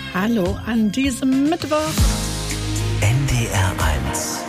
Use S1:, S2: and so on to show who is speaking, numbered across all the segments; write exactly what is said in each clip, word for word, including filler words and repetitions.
S1: Hallo an diesem Mittwoch.
S2: N D R eins.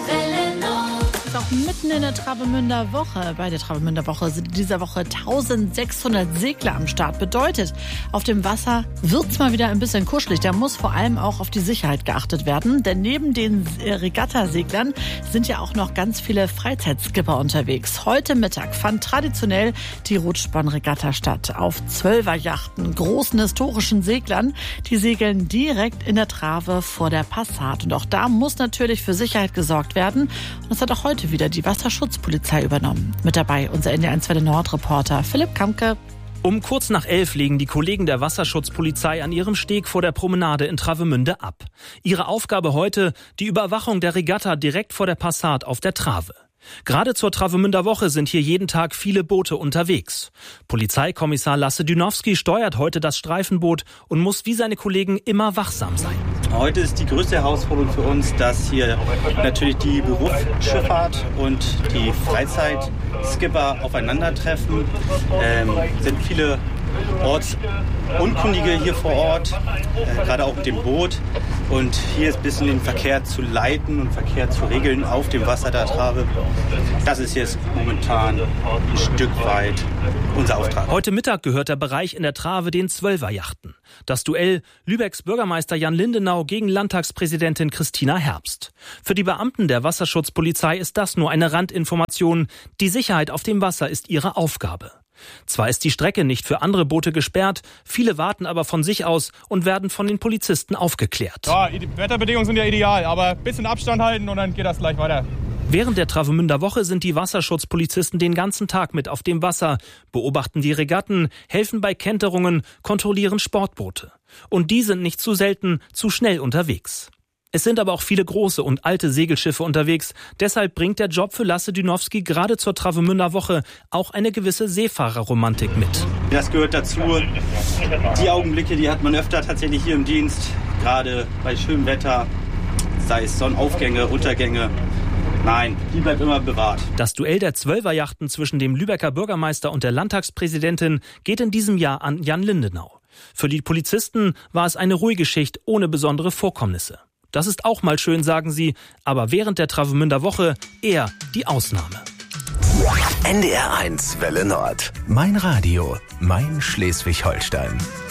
S1: Ist auch mitten in der Travemünder Woche. Bei der Travemünder Woche sind in dieser Woche eintausendsechshundert Segler am Start. Bedeutet, auf dem Wasser wird's mal wieder ein bisschen kuschelig. Da muss vor allem auch auf die Sicherheit geachtet werden. Denn neben den Regattaseglern sind ja auch noch ganz viele Freizeitskipper unterwegs. Heute Mittag fand traditionell die Rutschbahnregatta statt. Auf Zwölferjachten, großen historischen Seglern. Die segeln direkt in der Trave vor der Passat. Und auch da muss natürlich für Sicherheit gesorgt werden. Und das hat auch heute wieder die Wasserschutzpolizei übernommen. Mit dabei unser N D R eins Welle Nord-Reporter Philipp Kamke.
S3: Um kurz nach elf legen die Kollegen der Wasserschutzpolizei an ihrem Steg vor der Promenade in Travemünde ab. Ihre Aufgabe heute, die Überwachung der Regatta direkt vor der Passat auf der Trave. Gerade zur Travemünder Woche sind hier jeden Tag viele Boote unterwegs. Polizeikommissar Lasse Dynowski steuert heute das Streifenboot und muss wie seine Kollegen immer wachsam sein.
S4: Heute ist die größte Herausforderung für uns, dass hier natürlich die Berufsschifffahrt und die Freizeitskipper aufeinandertreffen. Ähm, sind viele Ortsunkundige hier vor Ort, äh, gerade auch mit dem Boot. Und hier ist ein bisschen den Verkehr zu leiten und Verkehr zu regeln auf dem Wasser der Trave. Das ist jetzt momentan ein Stück weit unser Auftrag.
S3: Heute Mittag gehört der Bereich in der Trave den Zwölferjachten. Das Duell Lübecks Bürgermeister Jan Lindenau gegen Landtagspräsidentin Christina Herbst. Für die Beamten der Wasserschutzpolizei ist das nur eine Randinformation. Die Sicherheit auf dem Wasser ist ihre Aufgabe. Zwar ist die Strecke nicht für andere Boote gesperrt, viele warten aber von sich aus und werden von den Polizisten aufgeklärt.
S5: Ja, die Wetterbedingungen sind ja ideal, aber ein bisschen Abstand halten und dann geht das gleich weiter.
S3: Während der Travemünder Woche sind die Wasserschutzpolizisten den ganzen Tag mit auf dem Wasser, beobachten die Regatten, helfen bei Kenterungen, kontrollieren Sportboote. Und die sind nicht zu selten zu schnell unterwegs. Es sind aber auch viele große und alte Segelschiffe unterwegs. Deshalb bringt der Job für Lasse Dynowski gerade zur Travemünder Woche auch eine gewisse Seefahrerromantik mit.
S4: Das gehört dazu. Die Augenblicke, die hat man öfter tatsächlich hier im Dienst. Gerade bei schönem Wetter, sei es Sonnenaufgänge, Untergänge. Nein, die bleibt immer bewahrt.
S3: Das Duell der Zwölferjachten zwischen dem Lübecker Bürgermeister und der Landtagspräsidentin geht in diesem Jahr an Jan Lindenau. Für die Polizisten war es eine ruhige Schicht ohne besondere Vorkommnisse. Das ist auch mal schön, sagen sie, aber während der Travemünder Woche eher die Ausnahme.
S2: N D R eins Welle Nord. Mein Radio, mein Schleswig-Holstein.